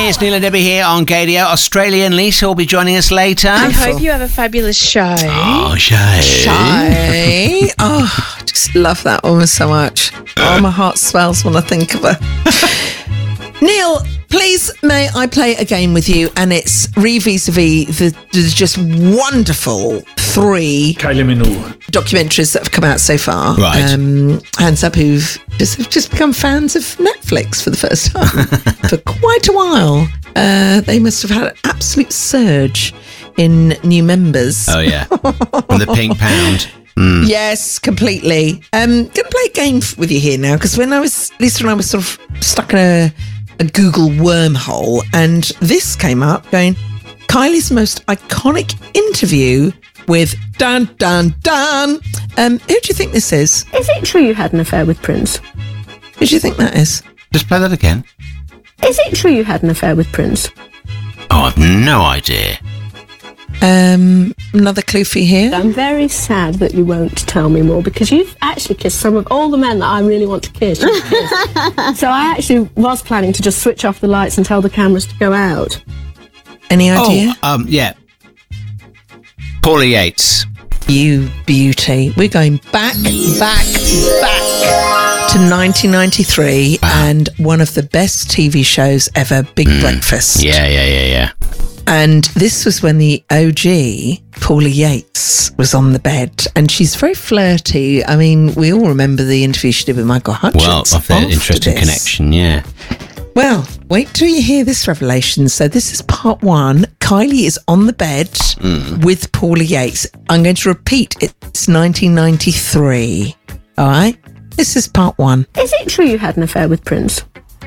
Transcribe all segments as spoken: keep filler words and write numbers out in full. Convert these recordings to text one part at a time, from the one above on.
it's Neil and Debbie here on Gadio. Australian Lisa will be joining us later. I hope you have a fabulous show. Oh, Shay. Shy. Oh, I just love that woman so much. Oh, my heart swells when I think of her. Neil, please, may I play a game with you? And it's re vis-a-vis the, the just wonderful three Kylie Minogue documentaries that have come out so far. Right. Um, hands up who've just, have just become fans of Netflix for the first time for quite a while. Uh, they must have had an absolute surge in new members. Oh, yeah. From the Pink Pound. Mm. Yes, completely. Um, going to play a game f- with you here now, because when I was, Lisa and I was sort of stuck in a, a Google wormhole, and this came up going, Kylie's most iconic interview with dun dun dun. Um, who do you think this is? Is it true you had an affair with Prince? Who do you think that is? Just play that again. Is it true you had an affair with Prince? Oh, I've no idea. Um, another clue for you here. I'm very sad that you won't tell me more, because you've actually kissed some of all the men that I really want to kiss. You've kissed. So I actually was planning to just switch off the lights and tell the cameras to go out. Any idea? Oh, um, yeah. Paula Yates. You beauty. We're going back, back, back to nineteen ninety-three and one of the best T V shows ever, Big mm. Breakfast. Yeah, yeah, yeah, yeah. And this was when the O G, Paula Yates, was on the bed. And she's very flirty. I mean, we all remember the interview she did with Michael Hutchence. Well, of their interesting this. connection, yeah. Well, wait till you hear this revelation. So this is part one. Kylie is on the bed mm. with Paula Yates. I'm going to repeat. It's nineteen ninety-three. All right? This is part one. Is it true you had an affair with Prince?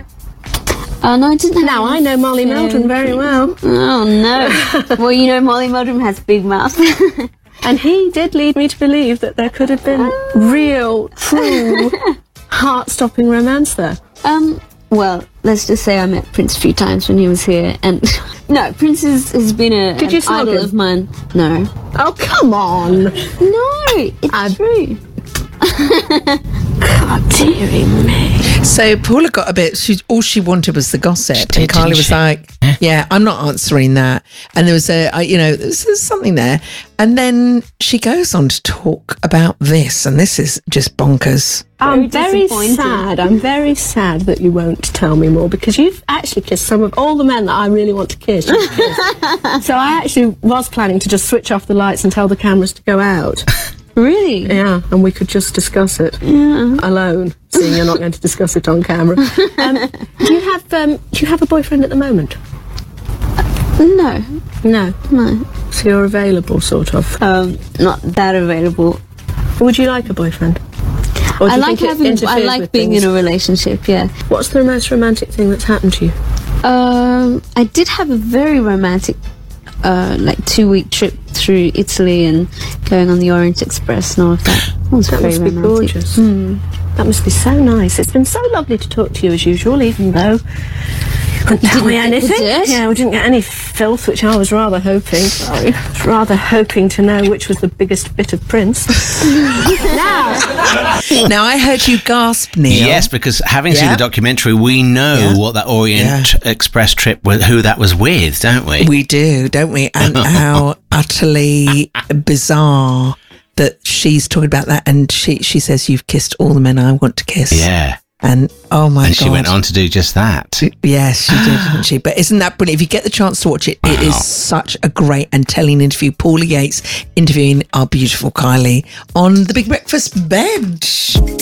Oh, no, I didn't have Now, I know Molly Meldrum very well. Oh, no. Well, you know, Molly Meldrum has a big mouth. And he did lead me to believe that there could have been real, true, heart-stopping romance there. Um... Well, let's just say I met Prince a few times when he was here, and no, Prince is, has been a, Did an you slug idol him? of mine. No. Oh, come on. No, it's I've- true. God, dearie me. So Paula got a bit, she, all she wanted was the gossip. She did, and Kylie didn't was she? like, yeah, I'm not answering that. And there was a, I, you know, there's, there's something there. And then she goes on to talk about this. And this is just bonkers. I'm Very very disappointed. sad. I'm very sad that you won't tell me more, because you've actually kissed some of all the men that I really want to kiss. You've kissed. So I actually was planning to just switch off the lights and tell the cameras to go out. Really? Yeah, and we could just discuss it Yeah. alone, seeing you're not going to discuss it on camera. Um, do you have um, do you have a boyfriend at the moment? No, No. no. So you're available, sort of. Um, not that available. Would you like a boyfriend? Or do I you like think it having. I interferes like with being things? in a relationship. Yeah. What's the most romantic thing that's happened to you? Um, I did have a very romantic, uh, like two week trip through Italy and going on the Orient Express and all of that. It was That very must be romantic. gorgeous. Mm. That must be so nice. It's been so lovely to talk to you as usual, even though you couldn't tell me Didn't get the anything. dirt? Yeah, we didn't get any filth, which I was rather hoping. Sorry. I was rather hoping to know which was the biggest bit of Prince. Now, Now, I heard you gasp, Neil. Yes, because having seen Yeah. the documentary, we know Yeah. what that Orient Express trip was, who that was with, don't we? We do, don't we? And how utterly bizarre that she's talking about that. And she, she says, you've kissed all the men I want to kiss. Yeah. And oh my And God. she went on to do just that. Yes, she did, didn't she? But isn't that brilliant? If you get the chance to watch it, it Wow. is such a great and telling interview. Paula Yates interviewing our beautiful Kylie on the Big Breakfast bed.